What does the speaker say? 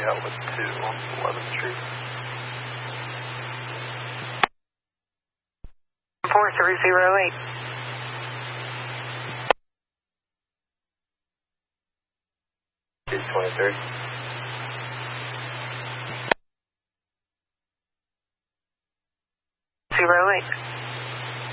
outlet 2 on 11th Street. 4308. 223. 08.